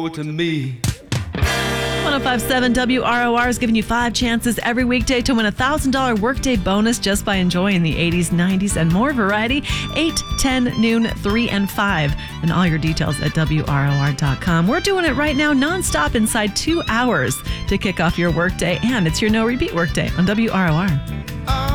to me. 1057 WROR is giving you 5 chances every weekday to win a $1,000 workday bonus just by enjoying the 80s, 90s, and more variety. 8, 10, noon, 3, and 5. And all your details at WROR.com. We're doing it right now, nonstop, inside 2 hours to kick off your workday. And it's your no repeat workday on WROR.